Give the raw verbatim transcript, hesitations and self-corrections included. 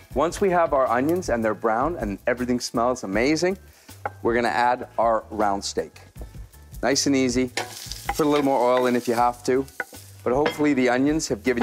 Once we have our onions and they're brown and everything smells amazing, we're gonna add our round steak. Nice and easy. Put a little more oil in if you have to, but hopefully the onions have given